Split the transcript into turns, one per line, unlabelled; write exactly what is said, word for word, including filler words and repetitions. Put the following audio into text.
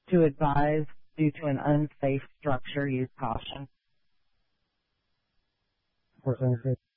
To advise, due to an unsafe structure, use caution.
four seventy-six.